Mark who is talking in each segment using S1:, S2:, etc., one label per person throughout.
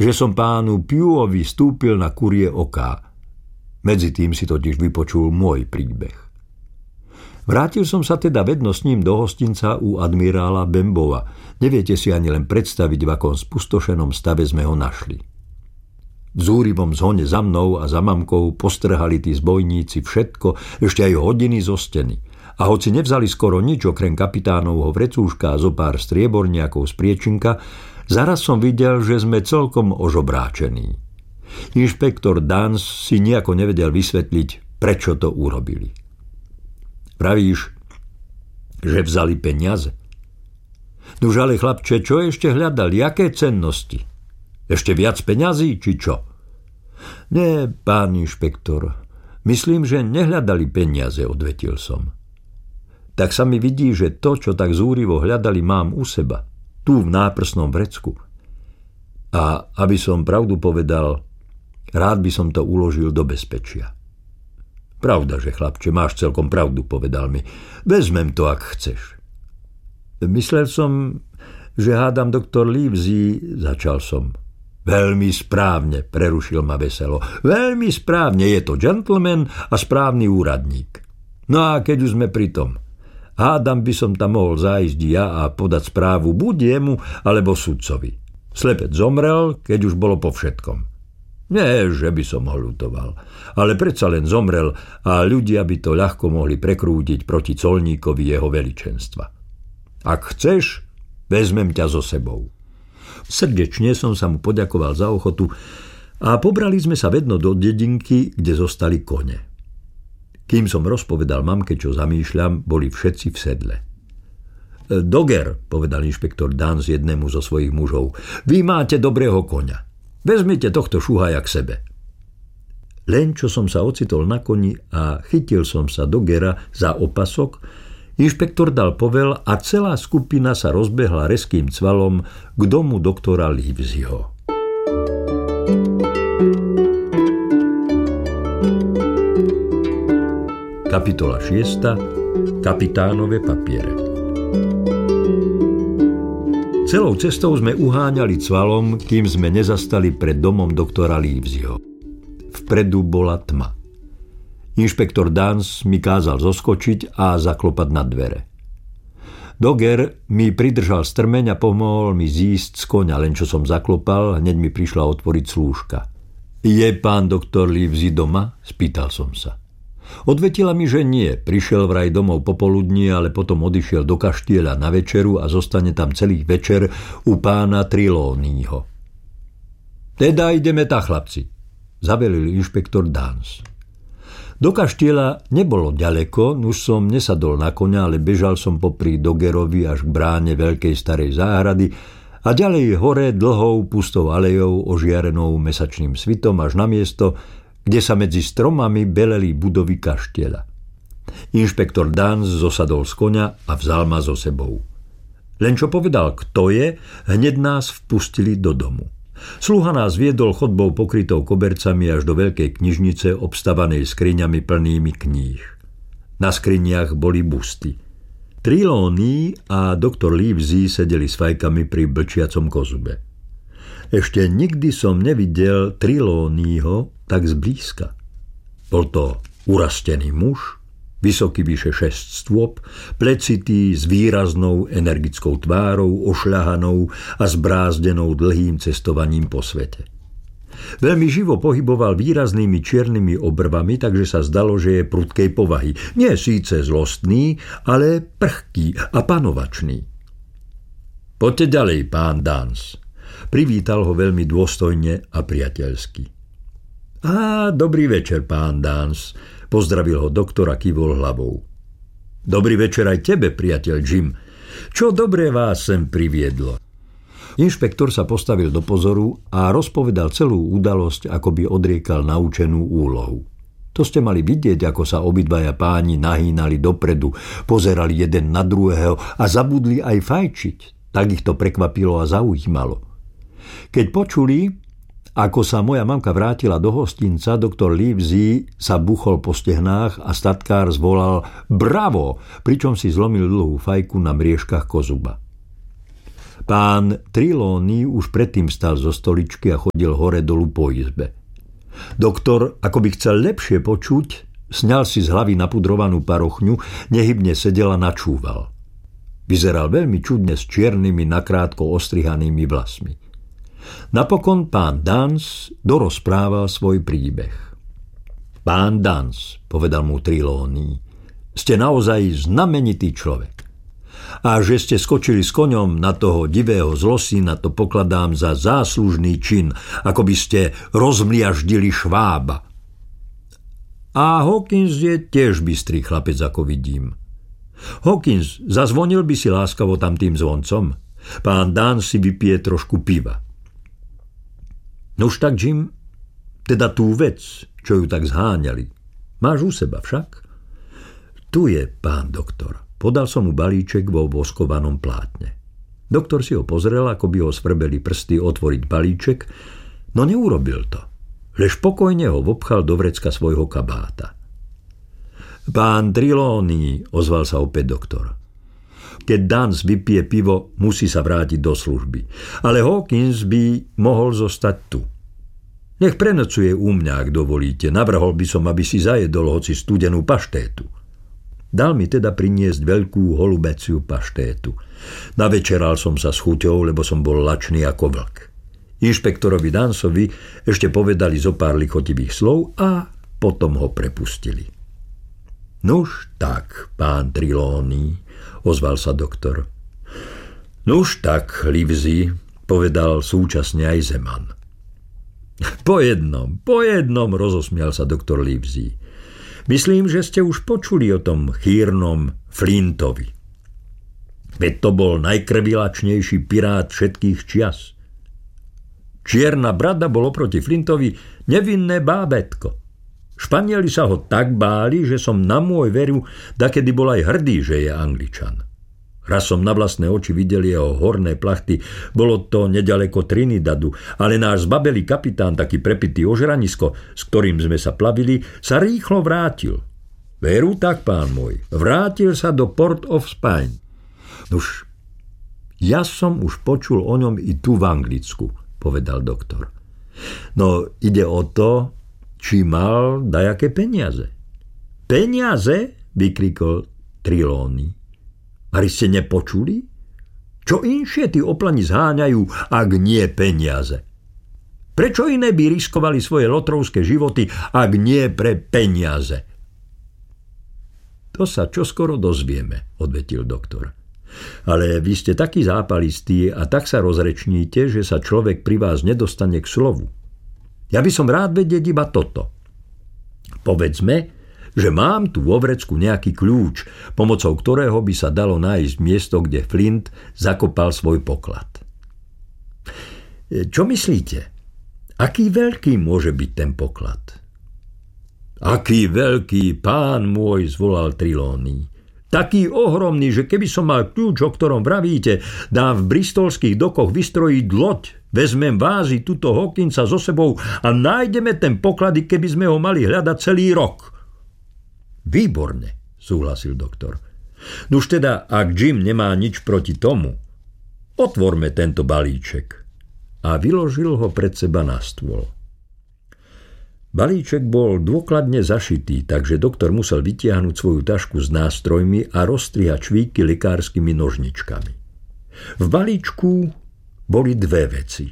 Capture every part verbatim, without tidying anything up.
S1: že som pánu Pueovi stúpil na kurie oká. Medzi tým si totiž vypočul môj príbeh. Vrátil som sa teda vedno s ním do hostinca u admirála Bembova. Neviete si ani len predstaviť, v akom spustošenom stave sme ho našli. V zúrivom zhone za mnou a za mamkou postrhali tí zbojníci všetko, ešte aj hodiny zo steny. A hoci nevzali skoro nič okrem kapitánovho vrecúška a zo pár strieborniakov z priečinka, zaraz som videl, že sme celkom ožobráčení. Inšpektor Dans si nejako nevedel vysvetliť, prečo to urobili. Pravíš, že vzali peniaze? Nuž ale chlapče, čo ešte hľadali? Jaké cennosti? Ešte viac peňazí, či čo? Nie, pán inšpektor, myslím, že nehľadali peniaze, odvetil som. Tak sa mi vidí, že to, čo tak zúrivo hľadali, mám u seba, tu v náprsnom vrecku. A aby som pravdu povedal, rád by som to uložil do bezpečia. Pravda, že chlapče, máš celkom pravdu, povedal mi. Vezmem to, ak chceš. Myslel som, že hádam doktor Livesey, začal som. Veľmi správne, prerušil ma veselo. Veľmi správne, je to gentleman a správny úradník. No a keď už sme pri tom, hádam by som tam mohol zájsť ja a podať správu buď jemu, alebo sudcovi. Slepec zomrel, keď už bolo po všetkom. Nie, že by som ho ľutoval, ale predsa len zomrel a ľudia by to ľahko mohli prekrútiť proti colníkovi jeho veličenstva. Ak chceš, vezmem ťa so sebou. Srdečne som sa mu poďakoval za ochotu a pobrali sme sa vedno do dedinky, kde zostali kone. Kým som rozpovedal mamke, čo zamýšľam, boli všetci v sedle. Doger, povedal inšpektor Dans jednému zo svojich mužov, vy máte dobrého koňa. Vezmite tohto šuhaja k sebe. Len čo som sa ocitol na koni a chytil som sa Dogera za opasok, inšpektor dal povel a celá skupina sa rozbehla rezkým cvalom k domu doktora Liveseyho. Kapitola šiesta. Kapitánove papiere. Celou cestou sme uháňali cvalom, kým sme nezastali pred domom doktora Liveseyho. Vpredu bola tma. Inšpektor Dans mi kázal zoskočiť a zaklopať na dvere. Doger mi pridržal strmeň a pomohol mi zísť z koňa, len čo som zaklopal, hneď mi prišla otvoriť slúžka. Je pán doktor Livesey doma? Spýtal som sa. Odvetila mi, že nie, prišiel vraj domov popoludní, ale potom odišiel do kaštieľa na večeru a zostane tam celý večer u pána Trelawneyho. Teda ideme tá, chlapci, zavelil inšpektor Dans. Do kaštieľa nebolo ďaleko, už som nesadol na koňa, ale bežal som popri Dogerovi až k bráne veľkej starej záhrady a ďalej hore dlhou pustou alejou ožiarenou mesačným svitom až na miesto, kde sa medzi stromami beleli budovy kaštieľa. Inšpektor Dans zosadol z koňa a vzal ma so sebou. Len čo povedal, kto je, hneď nás vpustili do domu. Sluha nás viedol chodbou pokrytou kobercami až do veľkej knižnice obstavanej skriňami plnými kníh. Na skriniach boli busty. Trelawney a doktor Livesey sedeli s fajkami pri blčiacom kozube. Ešte nikdy som nevidel Trelawneyho tak zblízka. Bol to urastený muž, vysoký vyše šesť stôp, plecitý, s výraznou energickou tvárou, ošľahanou a zbrázdenou dlhým cestovaním po svete. Veľmi živo pohyboval výraznými čiernymi obrvami, takže sa zdalo, že je prudkej povahy. Nie síce zlostný, ale prchký a panovačný. Poďte ďalej, pán Dans. Privítal ho veľmi dôstojne a priateľsky. Á, dobrý večer, pán Dans, pozdravil ho doktor a kývol hlavou. Dobrý večer aj tebe, priateľ Jim. Čo dobre vás sem priviedlo? Inšpektor sa postavil do pozoru a rozpovedal celú udalosť, ako by odriekal naučenú úlohu. To ste mali vidieť, ako sa obidvaja páni nahýnali dopredu, pozerali jeden na druhého a zabudli aj fajčiť. Tak ich to prekvapilo a zaujímalo. Keď počuli, ako sa moja mamka vrátila do hostinca, doktor Livesey sa buchol po stehnách a statkár zvolal bravo, pričom si zlomil dlhú fajku na mriežkach kozuba. Pán Trelawney už predtým stal zo stoličky a chodil hore dolu po izbe. Doktor, ako by chcel lepšie počuť, sňal si z hlavy napudrovanú parochňu, nehybne sedel a načúval. Vyzeral veľmi čudne s čiernymi, nakrátko ostrihanými vlasmi. Napokon pán Dance dorozprával svoj príbeh. Pán Dance, povedal mu Trelawney, ste naozaj znamenitý človek. A že ste skočili s koňom na toho divého zlosína, to pokladám za záslužný čin, ako by ste rozmliaždili švába. A Hawkins je tiež bystrý chlapec, ako vidím. Hawkins, zazvonil by si láskavo tam tým zvoncom? Pán Dan si vypije trošku piva. Nož tak, Jim, teda tú vec, čo ju tak zháňali, máš u seba však? Tu je, pán doktor. Podal som mu balíček vo voskovanom plátne. Doktor si ho pozrel, ako by ho svrbeli prsty otvoriť balíček, no neurobil to. Lež pokojne ho vopchal do vrecka svojho kabáta. Pán Trelawney, ozval sa opäť doktor. Keď Dance vypije pivo, musí sa vrátiť do služby. Ale Hawkins by mohol zostať tu. Nech prenocuje u mňa, ak dovolíte. Navrhol by som, aby si zajedol hoci studenú paštétu. Dal mi teda priniesť veľkú holubeciu paštétu. Navečeral som sa s chuťou, lebo som bol lačný ako vlk. Inšpektorovi Dancovi ešte povedali zo pár lichotivých slov a potom ho prepustili. Nuž tak, pán Trelawney, ozval sa doktor. Nuž tak, Livesey, povedal súčasne aj Zeman. Po jednom, po jednom, rozosmial sa doktor Livesey. Myslím, že ste už počuli o tom chýrnom Flintovi. Veď to bol najkrvilačnejší pirát všetkých čias. Čierna brada bol oproti Flintovi nevinné bábätko. Španieli sa ho tak báli, že som na môj veru dakedy bol aj hrdý, že je Angličan. Raz som na vlastné oči videl jeho horné plachty, bolo to nedaleko Trinidadu, ale náš zbabelý kapitán, taký prepitý ožranisko, s ktorým sme sa plavili, sa rýchlo vrátil. Veru tak, pán môj, vrátil sa do Port of Spain. Nuž, ja som už počul o ňom i tu v Anglicku, povedal doktor. No, ide o to, či mal dajaké peniaze. Peniaze? Vykrikol Trelawney. Mari ste nepočuli? Čo inšie tí oplani zháňajú, ak nie peniaze? Prečo iné by riskovali svoje lotrovské životy, ak nie pre peniaze? To sa čoskoro dozvieme, odvetil doktor. Ale vy ste takí zápalistí a tak sa rozrečníte, že sa človek pri vás nedostane k slovu. Ja by som rád vedieť iba toto. Povedzme, že mám tu vo vrecku nejaký kľúč, pomocou ktorého by sa dalo nájsť miesto, kde Flint zakopal svoj poklad. Čo myslíte? Aký veľký môže byť ten poklad? Aký veľký, pán môj, zvolal Trelawney. Taký ohromný, že keby som mal kľúč, o ktorom vravíte, dám v bristolských dokoch vystrojiť loď, vezmem vázy tuto Hawkinsa so sebou a nájdeme ten poklad, keby sme ho mali hľadať celý rok. Výborne, súhlasil doktor. Nuž teda, ak Jim nemá nič proti tomu, otvorme tento balíček. A vyložil ho pred seba na stôl. Balíček bol dôkladne zašitý, takže doktor musel vytiahnuť svoju tašku s nástrojmi a rozstrihať švíky lekárskymi nožničkami. V balíčku boli dve veci.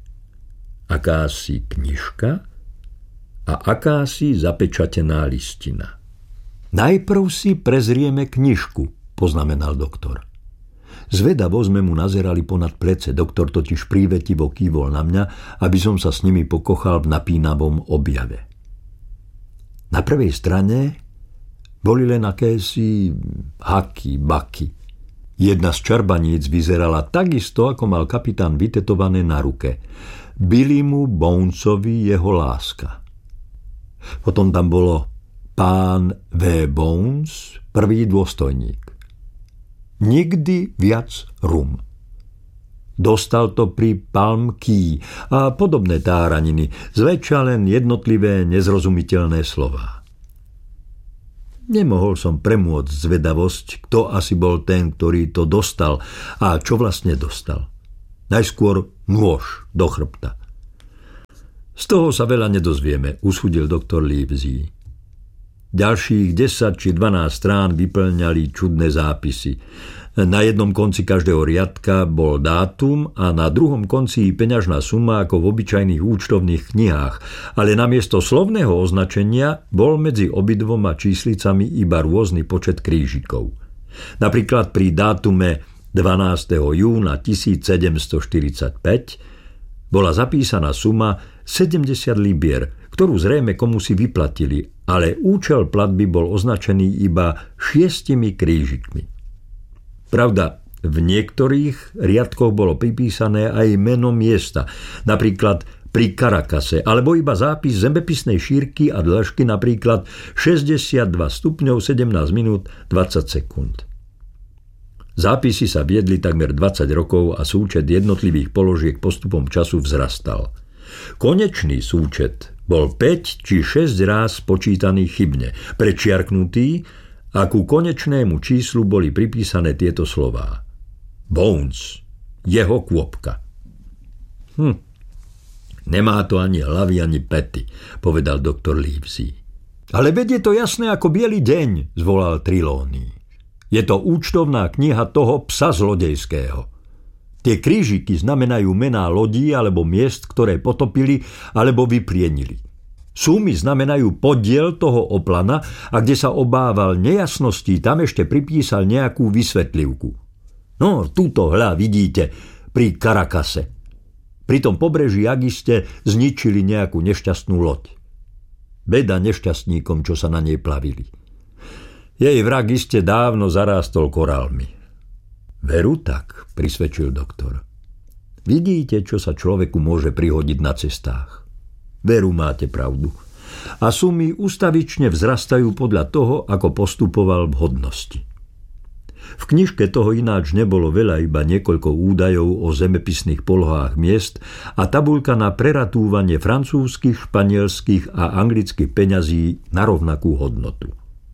S1: Akási knižka a akási zapečatená listina. Najprv si prezrieme knižku, poznamenal doktor. Zvedavo sme mu nazerali ponad plece, doktor totiž prívetivo kývol na mňa, aby som sa s nimi pokochal v napínavom objave. Na prvej strane boli len akési haky, baky. Jedna z čarbaníc vyzerala takisto, ako mal kapitán vytetované na ruke. Billymu Bonesovi jeho láska. Potom tam bolo pán V. Bones, prvý dôstojník. Nikdy viac rum. Dostal to pri Palm Key a podobné táraniny, zväčša len jednotlivé nezrozumiteľné slová. Nemohol som premôcť zvedavosť, kto asi bol ten, ktorý to dostal a čo vlastne dostal. Najskôr nôž do chrbta. Z toho sa veľa nedozvieme, usúdil doktor Livesey. Ďalších desať či dvanásť strán vyplňali čudné zápisy. Na jednom konci každého riadka bol dátum a na druhom konci peňažná suma ako v obyčajných účtovných knihách, ale namiesto slovného označenia bol medzi obidvoma číslicami iba rôzny počet krížikov. Napríklad pri dátume dvanásteho júna tisícsedemstoštyridsaťpäť bola zapísaná suma sedemdesiat libier, ktorú zrejme komusi vyplatili, ale účel platby bol označený iba šiestimi krížikmi. Pravda, v niektorých riadkoch bolo pripísané aj meno miesta, napríklad pri Caracase, alebo iba zápis zemepisnej šírky a dĺžky, napríklad šesťdesiatdva stupňov sedemnásť minút dvadsať sekúnd. Zápisy sa viedli takmer dvadsať rokov a súčet jednotlivých položiek postupom času vzrastal. Konečný súčet bol päť či šesť ráz počítaný chybne, prečiarknutý, a ku konečnému číslu boli pripísané tieto slová. Bones, jeho kôpka. Hm, nemá to ani hlavy, ani pety, povedal doktor Livesey. Ale veď je to jasné ako biely deň, zvolal Trelawney. Je to účtovná kniha toho psa zlodejského. Tie krížiky znamenajú mená lodí alebo miest, ktoré potopili alebo vyplienili. Sumy znamenajú podiel toho oplana a kde sa obával nejasností, tam ešte pripísal nejakú vysvetlivku. No, túto hľa vidíte pri Caracase. Pri tom pobreží Agiste zničili nejakú nešťastnú loď. Beda nešťastníkom, čo sa na nej plavili. Jej vrah iste dávno zarástol korálmi. Veru tak, prisvedčil doktor. Vidíte, čo sa človeku môže prihodiť na cestách. Veru, máte pravdu. A sumy ustavične vzrastajú podľa toho, ako postupoval v hodnosti. V knižke toho ináč nebolo veľa, iba niekoľko údajov o zemepisných polohách miest a tabuľka na preratúvanie francúzskych, španielských a anglických peňazí na rovnakú hodnotu.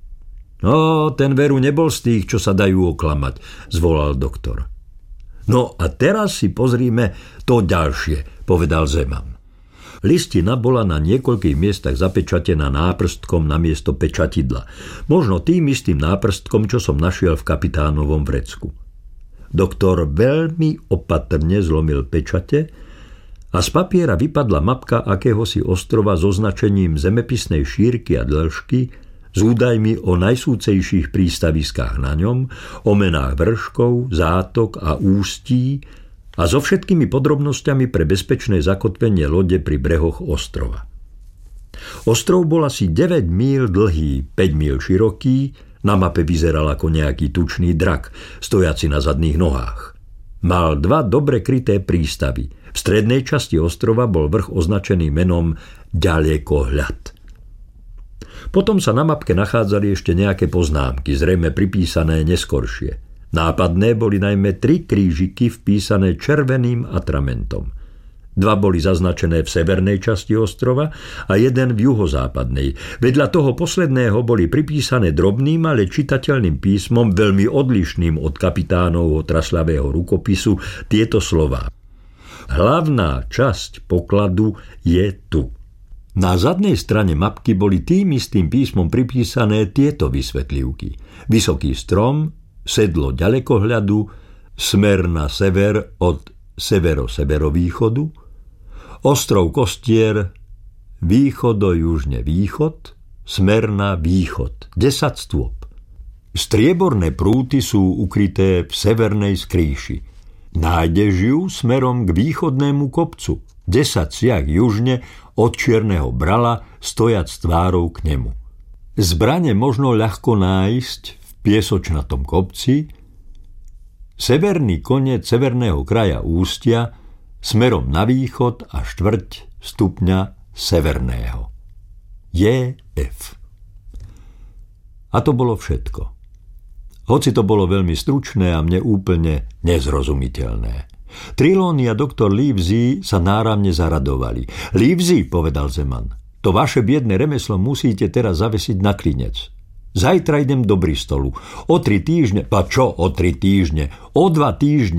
S1: No, ten veru nebol z tých, čo sa dajú oklamať, zvolal doktor. No a teraz si pozrime to ďalšie, povedal Zeman. Listina bola na niekoľkých miestach zapečatená náprstkom namiesto pečatidla. Možno tým istým náprstkom, čo som našiel v kapitánovom vrecku. Doktor veľmi opatrne zlomil pečate a z papiera vypadla mapka akéhosi ostrova s označením zemepisnej šírky a dĺžky, s údajmi o najsúcejších prístaviskách na ňom, o menách vrškov, zátok a ústí, a so všetkými podrobnosťami pre bezpečné zakotvenie lode pri brehoch ostrova. Ostrov bol asi deväť míľ dlhý, päť míľ široký, na mape vyzeral ako nejaký tučný drak, stojaci na zadných nohách. Mal dva dobre kryté prístavy. V strednej časti ostrova bol vrch označený menom Ďalekohľad. Potom sa na mapke nachádzali ešte nejaké poznámky, zrejme pripísané neskoršie. Nápadné boli najmä tri krížiky vpísané červeným atramentom. Dva boli zaznačené v severnej časti ostrova a jeden v juhozápadnej. Vedľa toho posledného boli pripísané drobným, ale čitateľným písmom, veľmi odlišným od kapitánovho traslavého rukopisu, tieto slová. Hlavná časť pokladu je tu. Na zadnej strane mapky boli tým istým písmom pripísané tieto vysvetlivky. Vysoký strom, sedlo ďalekohľadu, smer na sever od severo-severovýchodu, ostrov Kostier, východo-južne východ, smer na východ, desať stôp. Strieborné prúty sú ukryté v severnej skrýši. Nájdeš ju smerom k východnému kopcu, desať siah južne od Čierneho brala, stojac tvárou k nemu. Zbrane možno ľahko nájsť piesočnatom kopci, severný koniec severného kraja ústia smerom na východ a štvrť stupňa severného. J F. A to bolo všetko. Hoci to bolo veľmi stručné a mne úplne nezrozumiteľné. Trelawney a doktor Livesey sa náramne zaradovali. Livesey, povedal Zeman, to vaše biedne remeslo musíte teraz zavesiť na klinec. Zajtra idem do Bristolu. O tri týždne, pa čo o tri týždne? O dva týždne.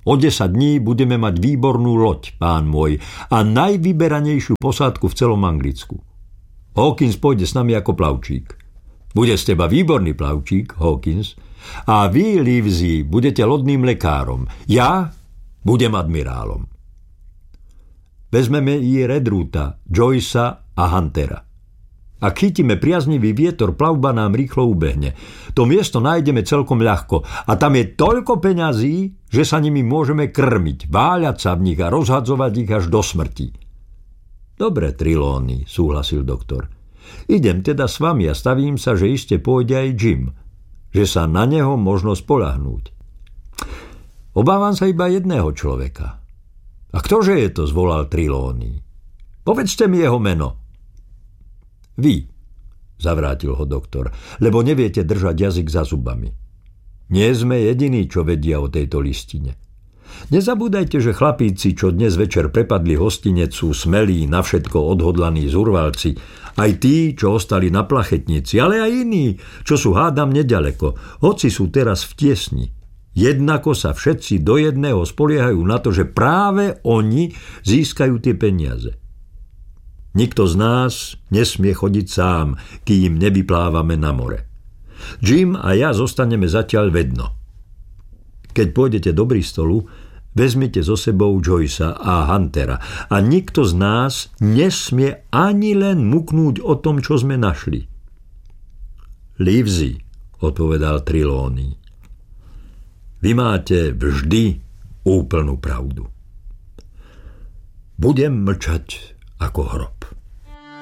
S1: O desať dní budeme mať výbornú loď, pán môj, a najvyberanejšiu posádku v celom Anglicku. Hawkins pôjde s nami ako plavčík. Bude z teba výborný plavčík, Hawkins, a vy, Livesey, budete lodným lekárom. Ja budem admirálom. Vezmeme i Redruta, Joycea a Huntera. Ak chytíme priaznivý vietor, plavba nám rýchlo ubehne. To miesto nájdeme celkom ľahko a tam je toľko peňazí, že sa nimi môžeme krmiť, váľať sa v nich a rozhadzovať ich až do smrti. Dobre, Trelawney, súhlasil doktor. Idem teda s vami a stavím sa, že iste pôjde aj Jim, že sa na neho možno spoľahnúť. Obávam sa iba jedného človeka. A ktože je to, zvolal Trelawney? Povedzte mi jeho meno. Vy, zavrátil ho doktor, lebo neviete držať jazyk za zubami. Nie sme jediní, čo vedia o tejto listine. Nezabúdajte, že chlapíci, čo dnes večer prepadli hostinec, sú smelí, na všetko odhodlaní zurvalci, aj tí, čo ostali na plachetnici, ale aj iní, čo sú hádam nedaleko, hoci sú teraz v tiesni. Jednako sa všetci do jedného spoliehajú na to, že práve oni získajú tie peniaze. Nikto z nás nesmie chodiť sám, kým nevyplávame na more. Jim a ja zostaneme zatiaľ vedno. Keď pôjdete do Bristolu, vezmite so sebou Joycea a Huntera a nikto z nás nesmie ani len muknúť o tom, čo sme našli. Livesey, odpovedal Trelawney. Vy máte vždy úplnú pravdu. Budem mlčať ako hrob.